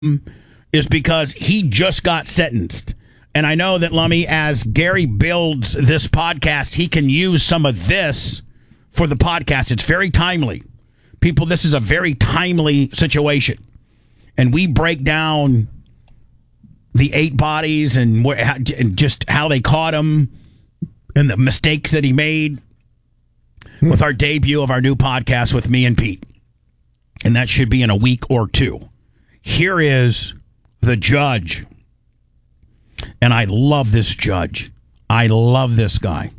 is because he just got sentenced. And I know that, Lummy, as Gary builds this podcast, he can use some of this for the podcast. It's very timely. People, this is a very timely situation. And we break down the 8 bodies and just how they caught him and the mistakes that he made with our debut of our new podcast with me and Pete. And that should be in a week or 2. Here is the judge. And I love this judge. I love this guy.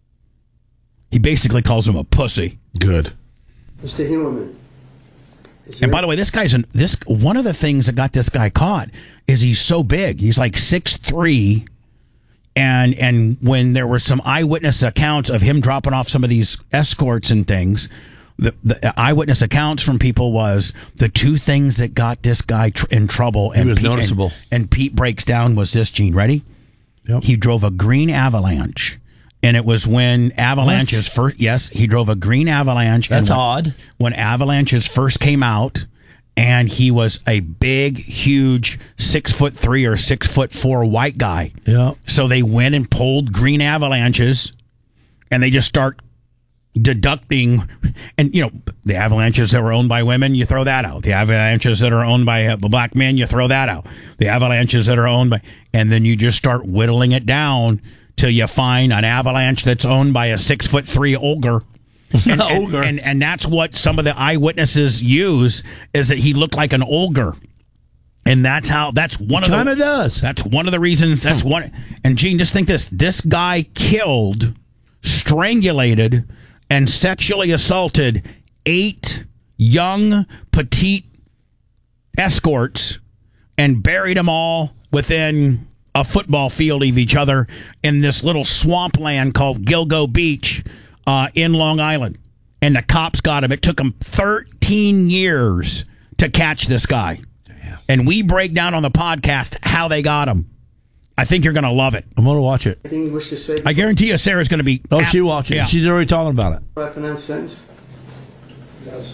He basically calls him a pussy. Good. Mr. Heuermann. And by the way, this guy's one of the things that got this guy caught is he's so big. He's like 6'3", and when there were some eyewitness accounts of him dropping off some of these escorts and things, the eyewitness accounts from people was the 2 things that got this guy in trouble. He was noticeable. And Pete breaks down was this, Gene. Ready? Yep. He drove a green Avalanche. And it was when Avalanches first... Yes, he drove a green Avalanche. That's odd. When Avalanches first came out, and he was a big, huge 6'3" or 6'4" white guy. Yeah. So they went and pulled green Avalanches, and they just start deducting... And, you know, the Avalanches that were owned by women, you throw that out. The Avalanches that are owned by black men, you throw that out. The Avalanches that are owned by... And then you just start whittling it down till you find an Avalanche that's owned by a 6'3" ogre. And that's what some of the eyewitnesses use, is that he looked like an ogre. And that's one of the reasons. That's one. And Gene, just think this guy killed, strangulated, and sexually assaulted 8 young, petite escorts and buried them all within a football field of each other in this little swampland called Gilgo Beach in Long Island. And the cops got him. It took them 13 years to catch this guy. Damn. And we break down on the podcast how they got him. I think you're going to love it. I'm going to watch it. Anything you wish to say? I guarantee you Sarah's going to be... Oh, she watching. Yeah. She's already talking about it. Pronounced sentence? Yes.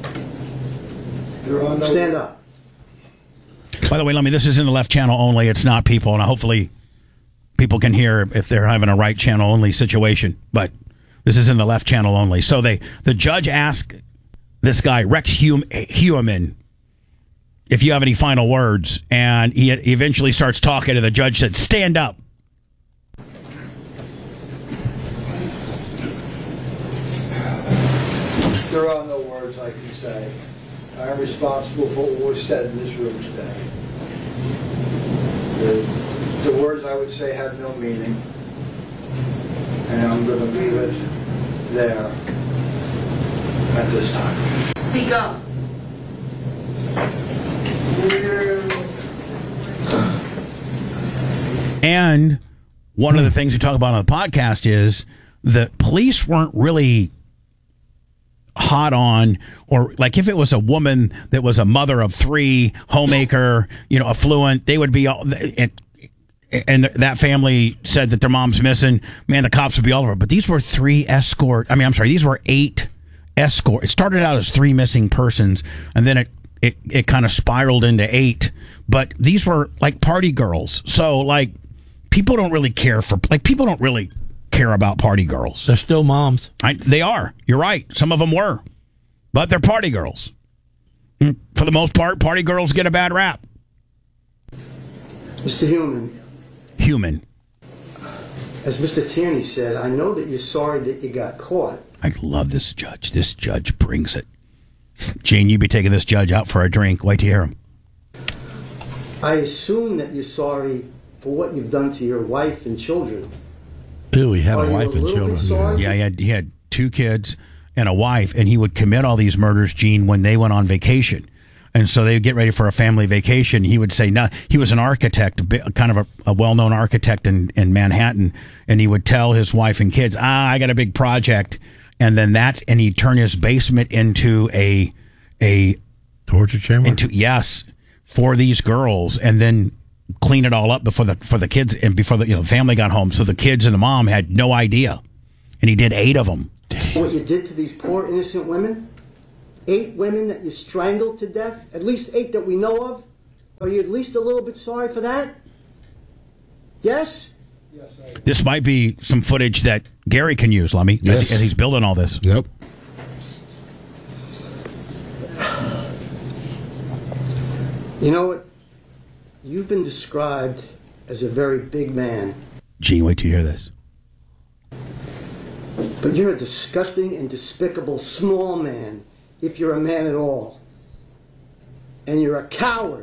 Stand up. By the way, Lummy, this is in the left channel only. It's not people, and hopefully people can hear if they're having a right channel only situation. But this is in the left channel only. So the judge asked this guy, Rex Heuermann, if you have any final words, and he eventually starts talking, and the judge said, "Stand up." There are no words I can say. I am responsible for what was said in this room today. The words I would say have no meaning, and I'm going to leave it there at this time. Speak up. And one of the things we talk about on the podcast is the police weren't really hot on, or like if it was a woman that was a mother of 3, homemaker, affluent, they would be all, and that family said that their mom's missing, man, the cops would be all over. But these were 3 these were 8 escort. It started out as 3 missing persons, and then it kind of spiraled into 8. But these were like party girls. So like people don't really care about party girls. They're still moms. They are. You're right. Some of them were. But they're party girls. For the most part, party girls get a bad rap. Mr. Human. As Mr. Tierney said, I know that you're sorry that you got caught. I love this judge. This judge brings it. Gene, you be taking this judge out for a drink. Wait to hear him. I assume that you're sorry for what you've done to your wife and children. Ew, he had a wife and children. Yeah, he had 2 kids and a wife, and he would commit all these murders, Gene, when they went on vacation. And so they would get ready for a family vacation. He would say, no, he was an architect, kind of a well-known architect in Manhattan, and he would tell his wife and kids, I got a big project. And then and he'd turn his basement into a torture chamber? Yes, for these girls, and then clean it all up for the kids and before the family got home. So the kids and the mom had no idea, and he did 8 of them. What you did to these poor innocent women? 8 women that you strangled to death? At least 8 that we know of? Are you at least a little bit sorry for that? Yes? This might be some footage that Gary can use, Lummy, Yes. as he's building all this. Yep. You know what? You've been described as a very big man, Gene, wait till you hear this. but you're a disgusting and despicable small man, if you're a man at all. And you're a coward.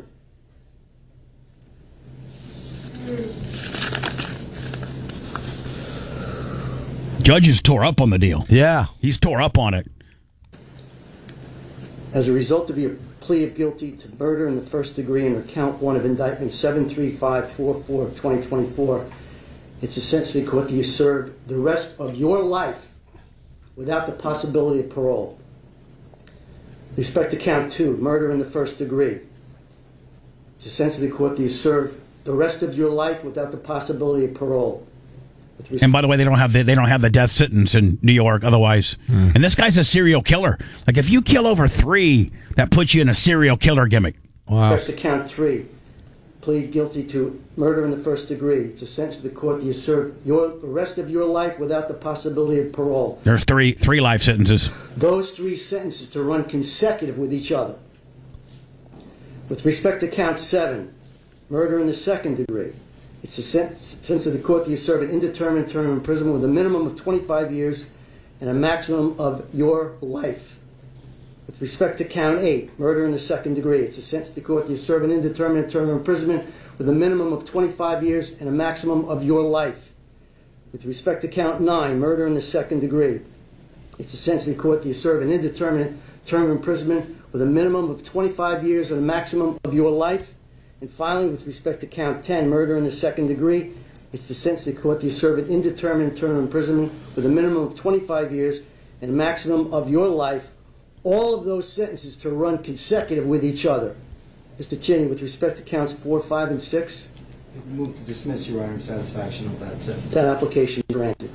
Judges tore up on the deal. Yeah. He's tore up on it. As a result of your plea of guilty to murder in the first degree under count 1 of indictment 73544 of 2024, it's essentially court that you serve the rest of your life without the possibility of parole. With respect to count 2, murder in the first degree, it's essentially court that you serve the rest of your life without the possibility of parole. And by the way, they don't have the death sentence in New York otherwise. And this guy's a serial killer. Like if you kill over 3, that puts you in a serial killer gimmick. Wow. With respect to count 3, plead guilty to murder in the first degree. It's essentially the court that you serve the rest of your life without the possibility of parole. There's three life sentences. Those 3 sentences to run consecutive with each other. With respect to count 7, murder in the second degree, it's essentially the court that you serve an indeterminate term of imprisonment with a minimum of 25 years and a maximum of your life. With respect to count 8, murder in the second degree, it's essentially the court that you serve an indeterminate term of imprisonment with a minimum of 25 years and a maximum of your life. With respect to count 9, murder in the second degree, it's essentially the court that you serve an indeterminate term of imprisonment with a minimum of 25 years and a maximum of your life. And finally, with respect to count 10, murder in the second degree, it's essentially the court that you serve an indeterminate term of imprisonment with a minimum of 25 years and a maximum of your life. All of those sentences to run consecutive with each other. Mr. Tierney, with respect to counts 4, 5, and 6, Move to dismiss, Your Honor, in satisfaction of that sentence. that application granted.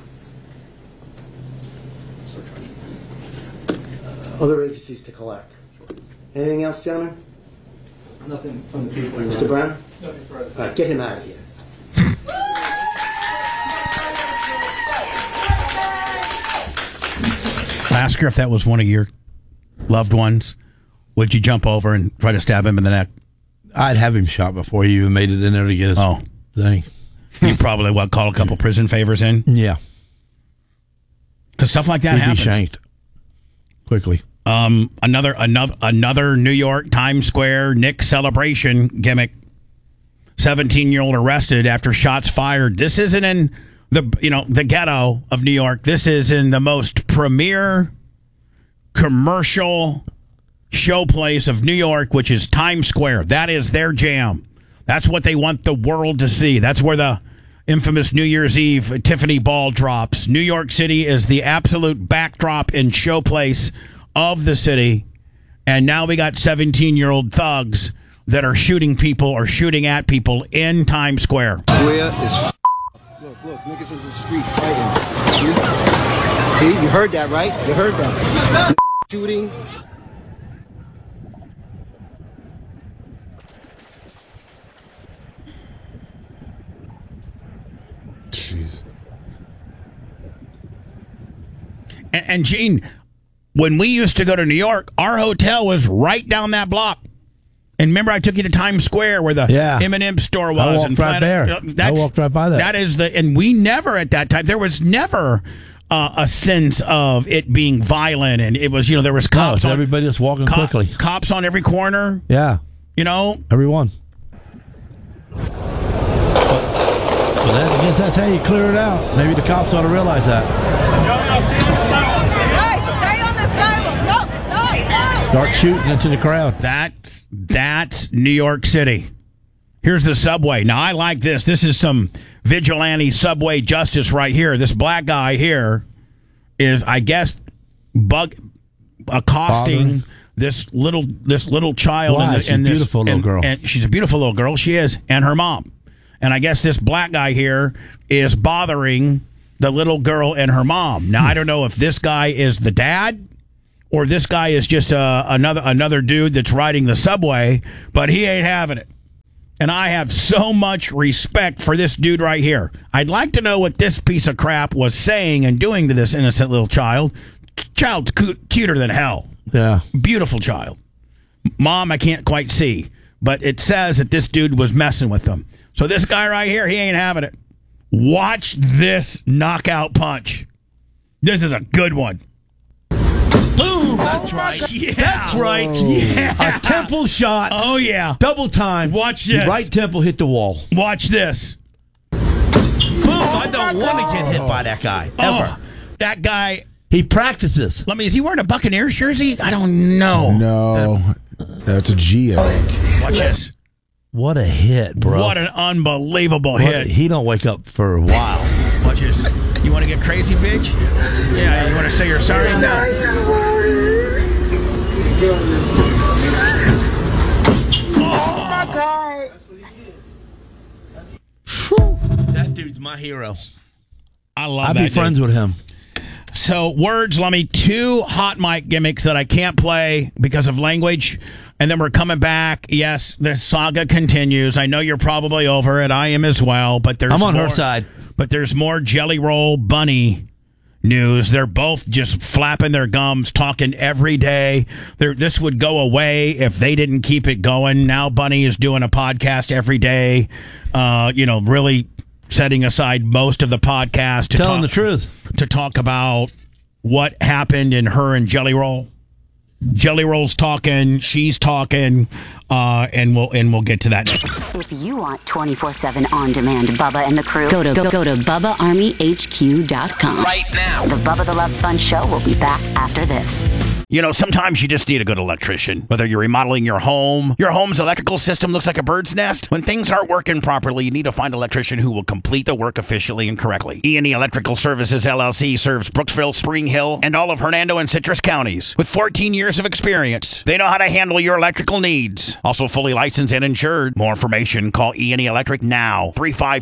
Other agencies to collect. Anything else, gentlemen? Nothing from the people, Your Mr. Honor. Brown? Nothing further. All right, get him out of here. Ask her if that was one of your loved ones. Would you jump over and try to stab him in the neck? I'd have him shot before he even made it in there to get his thing. You probably call a couple prison favors in? Yeah. Because stuff like that He'd happens. be shanked quickly. Another New York Times Square Nick celebration gimmick. 17-year-old arrested after shots fired. This isn't in the ghetto of New York. This is in the most premier commercial showplace of New York, which is Times Square. That is their jam. That's what they want the world to see. That's where the infamous New Year's Eve Tiffany ball drops. New York City is the absolute backdrop and showplace of the city. And now we got 17-year-old thugs that are shooting people or shooting at people in Times Square. Square is Look, niggas in the street fighting. See, you heard that, right? You heard that. Shooting. Jeez. And Gene, when we used to go to New York, our hotel was right down that block. And remember, I took you to Times Square where the M&M store was. I walked and right there. I walked right by that. That is and we never at that time, there was never a sense of it being violent. And it was, there was cops. Everybody just walking quickly. Cops on every corner. Yeah. Everyone. But I guess that's how you clear it out. Maybe the cops ought to realize that. Start shooting into the crowd. That's New York City. Here's the subway. Now, I like this. This is some vigilante subway justice right here. This black guy here is, I guess, accosting this little child. Wow, she's a beautiful little girl. And she's a beautiful little girl. She is, and her mom. And I guess this black guy here is bothering the little girl and her mom. Now, I don't know if this guy is the dad or this guy is just another dude that's riding the subway, but he ain't having it. And I have so much respect for this dude right here. I'd like to know what this piece of crap was saying and doing to this innocent little child. Child's cuter than hell. Yeah. Beautiful child. Mom, I can't quite see. But it says that this dude was messing with them. So this guy right here, he ain't having it. Watch this knockout punch. This is a good one. Boom! That's right. Yeah. That's right. Yeah. A temple shot. Oh, yeah. Double time. Watch this. The right temple hit the wall. Watch this. Boom! I don't want to get hit by that guy. Ever. Oh, that guy, He practices. let me, is he wearing a Buccaneers jersey? I don't know. No, that's a G, I think. Watch this. What a hit, bro. What an unbelievable What- hit. He don't wake up for a while. Watch this. You want to get crazy, bitch? Yeah, you want to say you're sorry? No. That dude's my hero. I love I'd that be friends dude. with him. So, words, let me, 2 hot mic gimmicks that I can't play because of language. And then we're coming back. Yes, the saga continues. I know you're probably over it. I am as well. But there's I'm on more, her side. But there's more Jelly Roll Bunny news. They're both just flapping their gums, talking every day. This would go away if they didn't keep it going. Now Bunny is doing a podcast every day, really setting aside most of the podcast to Telling the truth. to talk about what happened in her and Jelly Roll. Jelly Roll's talking, she's talking, and we'll get to that next. If you want 24/7 on-demand Bubba and the crew, go to BubbaArmyHQ.com. Right now. The Bubba the Love Sponge Show will be back after this. Sometimes you just need a good electrician. Whether you're remodeling your home's electrical system looks like a bird's nest. When things aren't working properly, you need to find an electrician who will complete the work efficiently and correctly. E&E Electrical Services, LLC serves Brooksville, Spring Hill, and all of Hernando and Citrus counties. With 14 years of experience, they know how to handle your electrical needs. Also fully licensed and insured. More information, call E&E Electric now.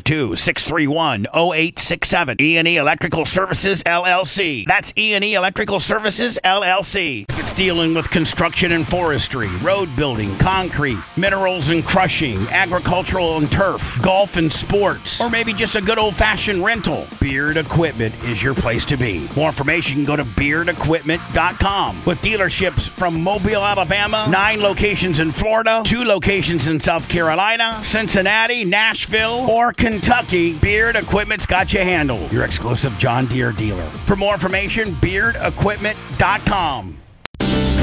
352-631-0867. E&E Electrical Services, LLC. That's E&E Electrical Services, LLC. If it's dealing with construction and forestry, road building, concrete, minerals and crushing, agricultural and turf, golf and sports, or maybe just a good old-fashioned rental, Beard Equipment is your place to be. More information, you can go to beardequipment.com. With dealerships from Mobile, Alabama, 9 locations in Florida, 2 locations in South Carolina, Cincinnati, Nashville, or Kentucky, Beard Equipment's got you handled. Your exclusive John Deere dealer. For more information, beardequipment.com.